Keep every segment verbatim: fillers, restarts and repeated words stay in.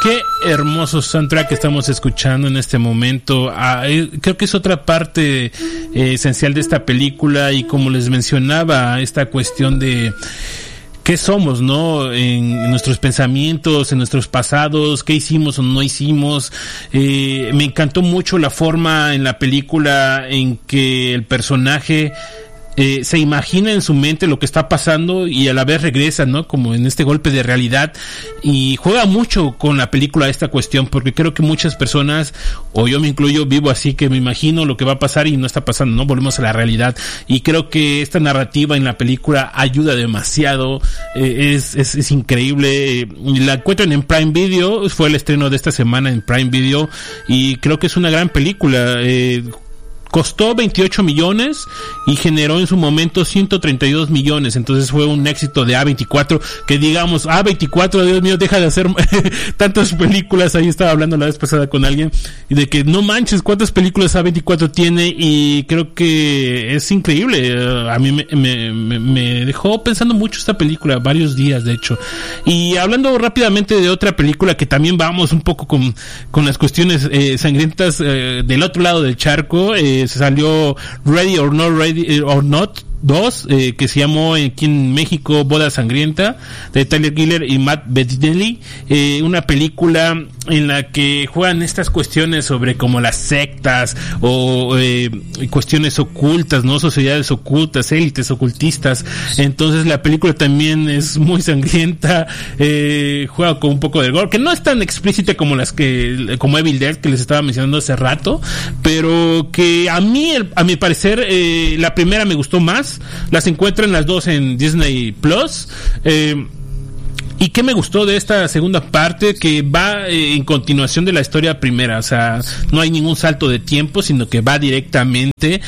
Qué hermoso soundtrack que estamos escuchando en este momento. Ah, eh, creo que es otra parte eh, esencial de esta película, y como les mencionaba, esta cuestión de qué somos, ¿no? En, en nuestros pensamientos, en nuestros pasados, qué hicimos o no hicimos. Eh, me encantó mucho la forma en la película en que el personaje Eh, se imagina en su mente lo que está pasando y a la vez regresa, ¿no? Como en este golpe de realidad, y juega mucho con la película esta cuestión, porque creo que muchas personas, o yo me incluyo, vivo así, que me imagino lo que va a pasar y no está pasando, ¿no? Volvemos a la realidad, y creo que esta narrativa en la película ayuda demasiado. eh, es, es, es increíble. La encuentran en Prime Video, fue el estreno de esta semana en Prime Video, y creo que es una gran película. eh, Costó veintiocho millones y generó en su momento ciento treinta y dos millones. Entonces fue un éxito de A veinticuatro. Que digamos, A veinticuatro, Dios mío, deja de hacer tantas películas. Ahí estaba hablando la vez pasada con alguien, y de que no manches, cuántas películas A veinticuatro tiene. Y creo que es increíble. A mí me, me, me, me dejó pensando mucho esta película, varios días de hecho. Y hablando rápidamente de otra película que también vamos un poco con, con las cuestiones eh, sangrientas eh, del otro lado del charco. eh, Se salió Ready or Not Ready or Not dos, eh, que se llamó aquí en México Boda Sangrienta, de Tyler Giller y Matt Bettinelli. Eh, una película en la que juegan estas cuestiones sobre como las sectas o eh, cuestiones ocultas, ¿no? Sociedades ocultas, élites ocultistas. Entonces la película también es muy sangrienta, eh, juega con un poco de gore, que no es tan explícita como las que, como Evil Dead, que les estaba mencionando hace rato, pero que a mí, a mi parecer, eh, la primera me gustó más. Las encuentran las dos en Disney Plus. Eh, ¿Y qué me gustó de esta segunda parte? Que va eh, en continuación de la historia primera. O sea, no hay ningún salto de tiempo, sino que va directamente.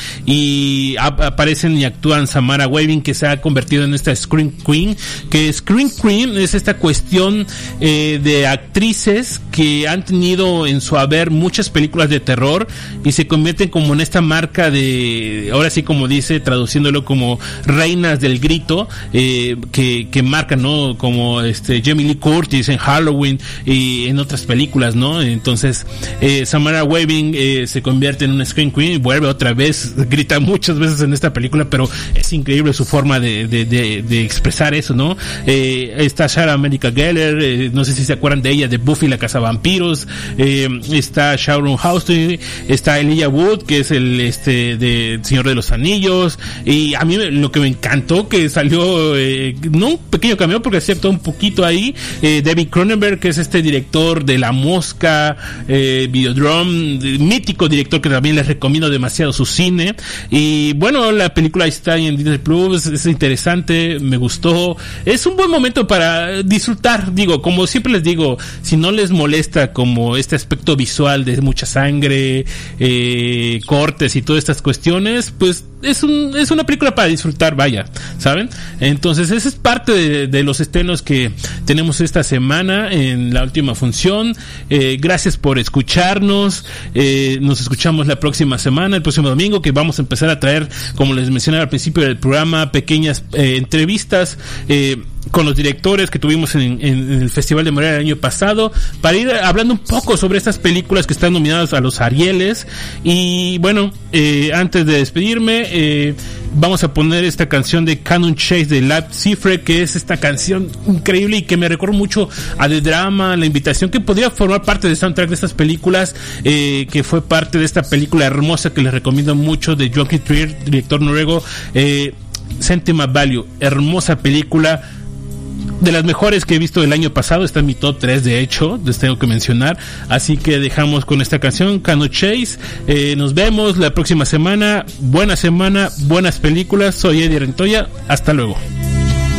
Y ap- aparecen y actúan Samara Weaving, que se ha convertido en esta Scream Queen. Que Scream Queen es esta cuestión eh, de actrices que han tenido en su haber muchas películas de terror y se convierten como en esta marca de, ahora sí como dice, traduciéndolo como reinas del grito, eh, que, que marcan, ¿no? Como este Jamie Lee Curtis en Halloween y en otras películas, ¿no? Entonces eh, Samara Weaving eh, se convierte en una Scream Queen y vuelve otra vez, grita muchas veces en esta película, pero es increíble su forma de, de, de, de expresar eso, ¿no? Eh, está Sarah Michelle Gellar, eh, no sé si se acuerdan de ella, de Buffy la Cazavampiros. eh, está Sharon Houston, está Elijah Wood, que es el este de Señor de los Anillos, y a mí lo que me encantó que salió, eh, no un pequeño cameo porque es cierto, un poquito ahí, eh, David Cronenberg, que es este director de La Mosca, eh, Videodrome, mítico director que también les recomiendo demasiado su cine. Y bueno, la película está ahí en Disney Plus, es, es interesante, me gustó, es un buen momento para disfrutar. Digo, como siempre les digo, si no les molesta como este aspecto visual de mucha sangre, eh, cortes y todas estas cuestiones, pues es un es una película para disfrutar, vaya, ¿saben? Entonces esa es parte de, de los estrenos que tenemos esta semana en la última función. Eh, gracias por escucharnos. Eh, nos escuchamos la próxima semana, el próximo domingo, que vamos a empezar a traer, como les mencioné al principio del programa, pequeñas eh, entrevistas eh, con los directores que tuvimos en, en, en el Festival de Morelia el año pasado, para ir hablando un poco sobre estas películas que están nominadas a los Arieles. Y bueno, eh, antes de despedirme, eh, vamos a poner esta canción de Cannon Chase de Lab Cifre, que es esta canción increíble y que me recuerda mucho a The Drama, La Invitación, que podría formar parte del soundtrack de estas películas, eh, que fue parte de esta película hermosa que les recomiendo mucho de Joachim Trier, director noruego, eh, Sentiment Value, hermosa película, de las mejores que he visto el año pasado, está en mi top tres de hecho, les tengo que mencionar. Así que dejamos con esta canción, Cannon Chase. Eh, nos vemos la próxima semana. Buena semana, buenas películas. Soy Eddie Rentoya. Hasta luego.